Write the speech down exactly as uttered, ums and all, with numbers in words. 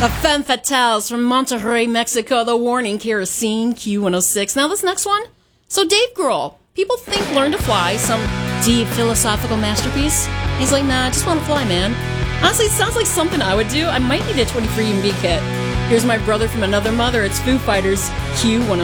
The Femme Fatales from Monterrey, Mexico. The Warning, Kerosene, Q one oh six. Now this next one. So Dave Grohl, people think Learn to Fly, some deep philosophical masterpiece. He's like, nah, I just want to fly, man. Honestly, it sounds like something I would do. I might need a twenty-three and me kit. Here's My Brother from Another Mother. It's Foo Fighters, Q one oh six.